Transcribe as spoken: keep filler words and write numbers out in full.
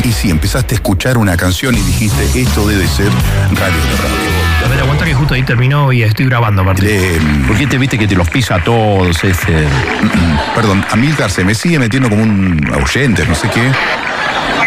y sí, empezaste a escuchar una canción y dijiste, esto debe ser Radio Terror. A ver, aguanta que justo ahí terminó y estoy grabando aparte. Eh, ¿Por qué te viste que te los pisa a todos? Ese... Perdón, Amílcar se me sigue metiendo como un oyente, no sé qué.